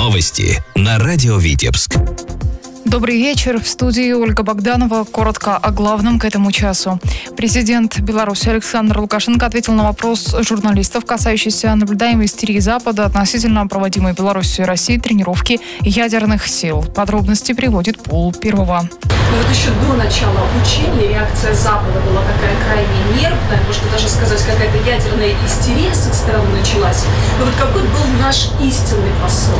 Новости на радио Витебск. Добрый вечер. В студии Ольга Богданова. Коротко о главном к этому часу. Президент Беларуси Александр Лукашенко ответил на вопрос журналистов, касающийся наблюдаемой истерии Запада относительно проводимой Беларусью и Россией тренировки ядерных сил. Подробности приводит Пол Первого. Вот еще до начала учения реакция Запада была такая крайне нервная, можно даже сказать, какая-то ядерная истерия с их стороны началась. Но вот какой был наш истинный посыл?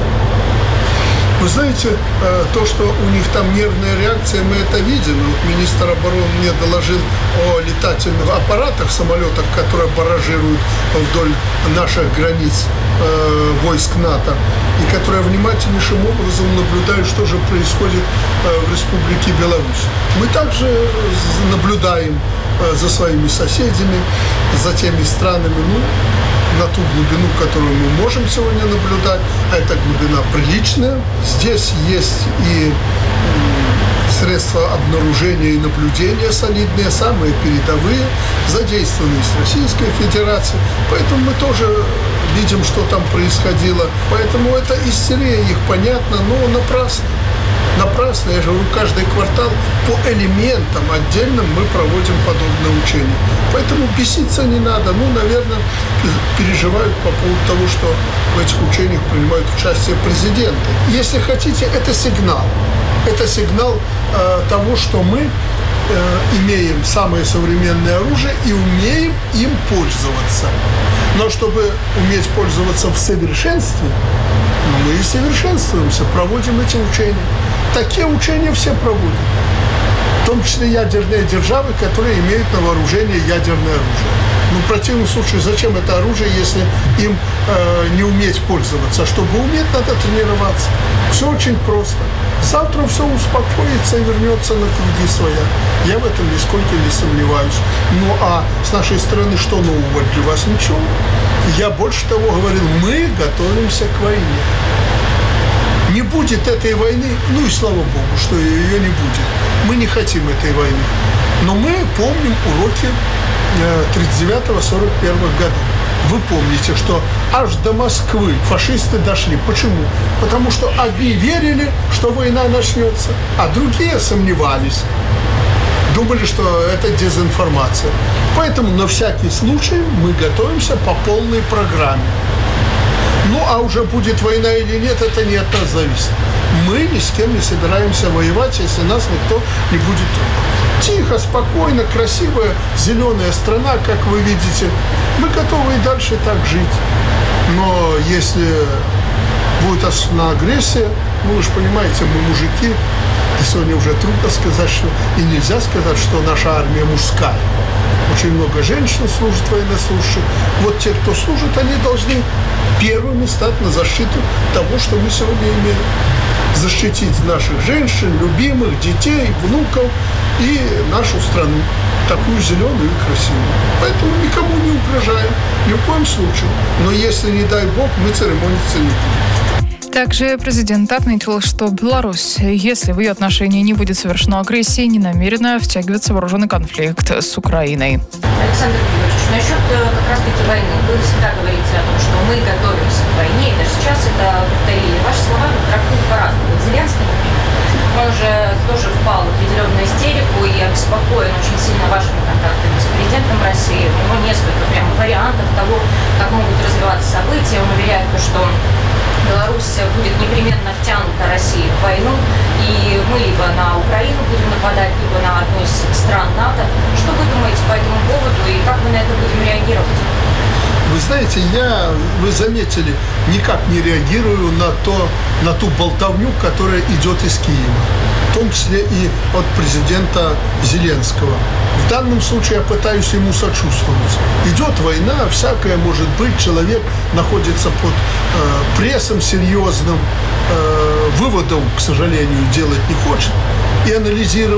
Вы знаете, то, что у них там нервная реакция, мы это видим. Вот министр обороны мне доложил о летательных аппаратах, самолетах, которые баражируют вдоль наших границ войск НАТО, и которые внимательнейшим образом наблюдают, что же происходит в Республике Беларусь. Мы также наблюдаем за своими соседями, за теми странами, на ту глубину, которую мы можем сегодня наблюдать, а эта глубина приличная. Здесь есть и средства обнаружения и наблюдения солидные, самые передовые, задействованные с Российской Федерацией. Поэтому мы тоже видим, что там происходило. Поэтому эта истерия их понятна, но напрасно. Напрасно, я же говорю, каждый квартал по элементам отдельным мы проводим подобное учение. Поэтому беситься не надо. Наверное, переживают по поводу того, что в этих учениях принимают участие президенты. Если хотите, это сигнал. Это сигнал того, что мы имеем самое современное оружие и умеем им пользоваться. Но чтобы уметь пользоваться в совершенстве, мы и совершенствуемся, проводим эти учения. Такие учения все проводят. В том числе ядерные державы, которые имеют на вооружении ядерное оружие. В противном случае, зачем это оружие, если им не уметь пользоваться? Чтобы уметь, надо тренироваться. Все очень просто. Завтра все успокоится и вернется на круги своя. Я в этом нисколько не сомневаюсь. А с нашей стороны что нового для вас? Ничего. Я больше того говорил, мы готовимся к войне. Не будет этой войны, и слава Богу, что ее не будет. Мы не хотим этой войны. Но мы помним уроки 39-41 годов. Вы помните, что аж до Москвы фашисты дошли. Почему? Потому что одни верили, что война начнется, а другие сомневались. Думали, что это дезинформация. Поэтому на всякий случай мы готовимся по полной программе. А уже будет война или нет, это не от нас зависит. Мы ни с кем не собираемся воевать, если нас никто не будет трогать. Тихо, спокойно, красивая, зеленая страна, как вы видите. Мы готовы и дальше так жить. Но если будет осуществлена агрессия, вы же понимаете, мы мужики, и сегодня уже трудно сказать, что и нельзя сказать, что наша армия мужская. Очень много женщин служат, военнослужащих. Вот те, кто служит, они должны первыми стать на защиту того, что мы сегодня имеем. Защитить наших женщин, любимых, детей, внуков и нашу страну. Такую зеленую и красивую. Поэтому никому не угрожаем, ни в коем случае. Но если, не дай бог, мы церемониться не будем. Также президент отметил, что Беларусь, если в ее отношении не будет совершена агрессии, не намерена втягиваться в вооруженный конфликт с Украиной. Александр Григорьевич, насчет как раз-таки войны. Вы всегда говорите о том, что мы готовимся к войне, и даже сейчас это повторили. Ваши слова трактуют по-разному. Зеленский, например, он же тоже впал в определенную истерику и обеспокоен очень сильно вашими контактами с президентом России. У него несколько прям вариантов того, как могут развиваться события. Он уверяет, что Беларусь будет непременно втянута Россией в войну, и мы либо на Украину будем нападать, либо на одну из стран НАТО. Что вы думаете по этому поводу и как мы на это будем реагировать? Вы знаете, вы заметили, никак не реагирую на ту болтовню, которая идет из Киева, в том числе и от президента Зеленского. В данном случае я пытаюсь ему сочувствовать. Идет война, всякое может быть, человек находится под прессом серьезным, выводов, к сожалению, делать не хочет, и анализировать